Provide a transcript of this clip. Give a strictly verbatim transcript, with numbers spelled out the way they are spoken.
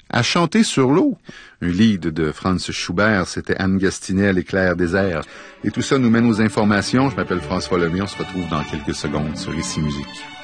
à chanter sur l'eau. Un lead de Franz Schubert, c'était Anne Gastinel et Claire Désert. Et tout ça nous mène aux informations. Je m'appelle François Lemay, on se retrouve dans quelques secondes sur Ici Musique.